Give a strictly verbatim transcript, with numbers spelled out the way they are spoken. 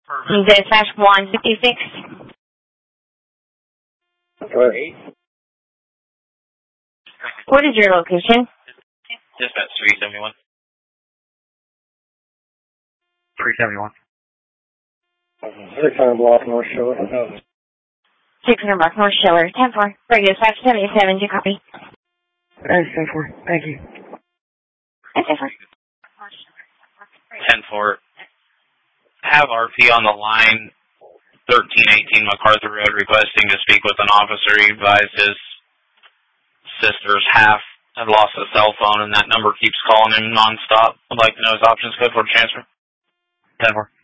Dispatch one fifty-six. Eight. What is your location? Dispatch three seventy-one. three seventy-one. six hundred block North Shore. six hundred block North Shore. ten four. Radio dispatch seventy-seven. Do you copy? Thanks, ten four. Thank you. ten four. ten four. Have R P on the line, thirteen eighteen MacArthur Road, requesting to speak with an officer. He advised his sister's half had lost a cell phone, and that number keeps calling him nonstop. Would like to know his options code for transfer. ten four.